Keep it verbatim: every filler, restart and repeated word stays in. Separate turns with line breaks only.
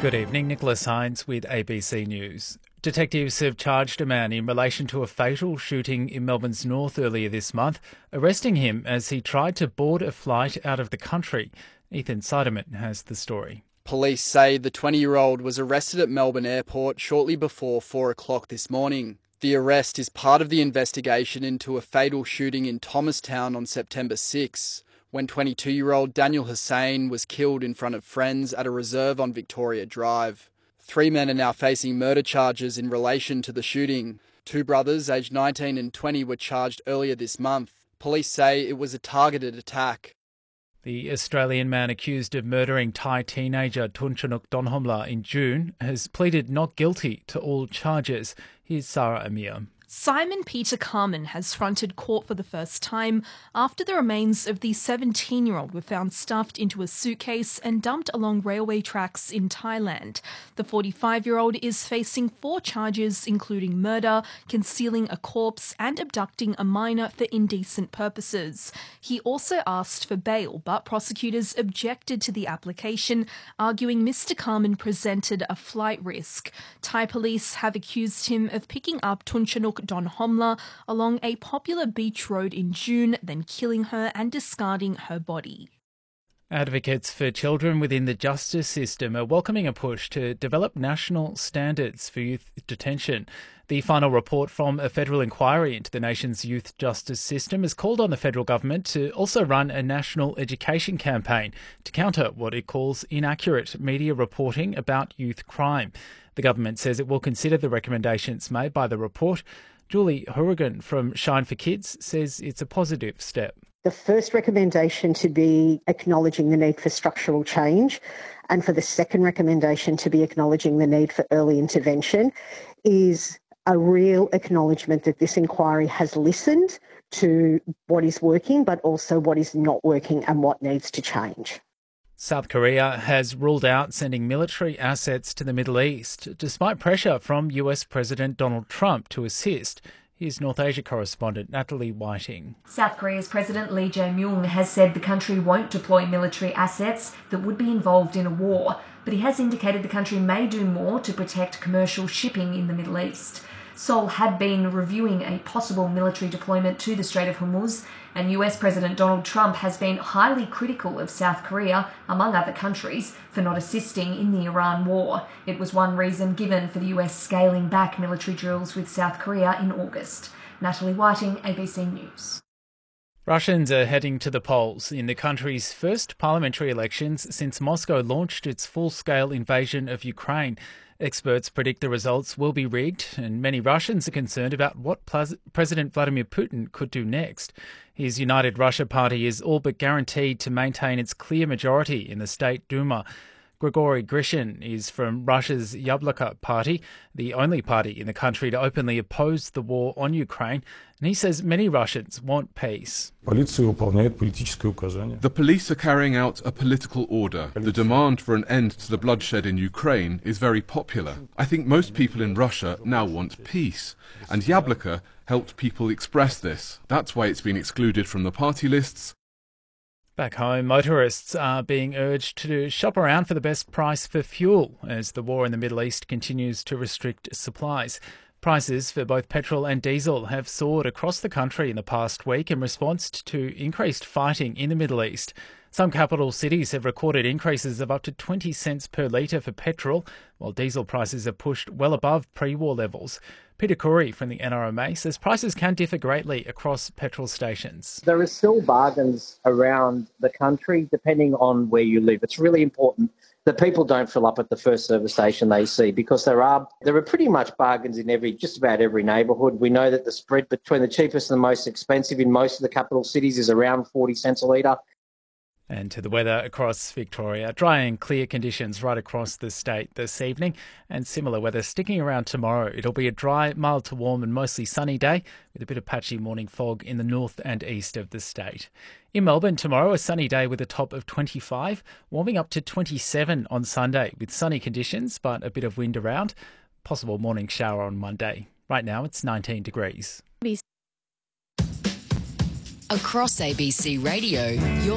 Good evening, Nicholas Hines with A B C News. Detectives have charged a man in relation to a fatal shooting in Melbourne's north earlier this month, arresting him as he tried to board a flight out of the country. Ethan Siderman has the story.
Police say the twenty-year-old was arrested at Melbourne Airport shortly before four o'clock this morning. The arrest is part of the investigation into a fatal shooting in Thomastown on September sixth, when twenty-two-year-old Daniel Hussain was killed in front of friends at a reserve on Victoria Drive. Three men are now facing murder charges in relation to the shooting. Two brothers, aged nineteen and twenty, were charged earlier this month. Police say it was a targeted attack.
The Australian man accused of murdering Thai teenager Thunchonuk Donhomla in June has pleaded not guilty to all charges. Here's Sarah Amir.
Simon Peter Carman has fronted court for the first time after the remains of the seventeen-year-old were found stuffed into a suitcase and dumped along railway tracks in Thailand. The forty-five-year-old is facing four charges, including murder, concealing a corpse and abducting a minor for indecent purposes. He also asked for bail, but prosecutors objected to the application, arguing Mister Carman presented a flight risk. Thai police have accused him of picking up Thunchonuk Donhomla along a popular beach road in June, then killing her and discarding her body.
Advocates for children within the justice system are welcoming a push to develop national standards for youth detention. The final report from a federal inquiry into the nation's youth justice system has called on the federal government to also run a national education campaign to counter what it calls inaccurate media reporting about youth crime. The government says it will consider the recommendations made by the report. Julie Hourigan from Shine for Kids says it's a positive step.
The first recommendation to be acknowledging the need for structural change, and for the second recommendation to be acknowledging the need for early intervention, is a real acknowledgement that this inquiry has listened to what is working, but also what is not working and what needs to change.
South Korea has ruled out sending military assets to the Middle East, despite pressure from U S President Donald Trump to assist. Here's North Asia correspondent Natalie Whiting.
South Korea's President Lee Jae-myung has said the country won't deploy military assets that would be involved in a war, but he has indicated the country may do more to protect commercial shipping in the Middle East. Seoul had been reviewing a possible military deployment to the Strait of Hormuz, and U S President Donald Trump has been highly critical of South Korea, among other countries, for not assisting in the Iran war. It was one reason given for the U S scaling back military drills with South Korea in August. Natalie Whiting, A B C News.
Russians are heading to the polls in the country's first parliamentary elections since Moscow launched its full-scale invasion of Ukraine. Experts predict the results will be rigged, and many Russians are concerned about what President Vladimir Putin could do next. His United Russia party is all but guaranteed to maintain its clear majority in the State Duma. Grigory Grishin is from Russia's Yabloko party, the only party in the country to openly oppose the war on Ukraine, and he says many Russians want peace.
The police are carrying out a political order. The demand for an end to the bloodshed in Ukraine is very popular. I think most people in Russia now want peace, and Yabloko helped people express this. That's why it's been excluded from the party lists.
Back home, motorists are being urged to shop around for the best price for fuel as the war in the Middle East continues to restrict supplies. Prices for both petrol and diesel have soared across the country in the past week in response to increased fighting in the Middle East. Some capital cities have recorded increases of up to twenty cents per litre for petrol, while diesel prices are pushed well above pre-war levels. Peter Curry from the N R M A says prices can differ greatly across petrol stations.
There are still bargains around the country depending on where you live. It's really important that people don't fill up at the first service station they see, because there are there are pretty much bargains in every just about every neighbourhood. We know that the spread between the cheapest and the most expensive in most of the capital cities is around forty cents a litre.
And to the weather across Victoria. Dry and clear conditions right across the state this evening, and similar weather sticking around tomorrow. It'll be a dry, mild to warm and mostly sunny day with a bit of patchy morning fog in the north and east of the state. In Melbourne tomorrow, a sunny day with a top of twenty-five, warming up to twenty-seven on Sunday with sunny conditions but a bit of wind around. Possible morning shower on Monday. Right now it's nineteen degrees.
Across A B C Radio, you're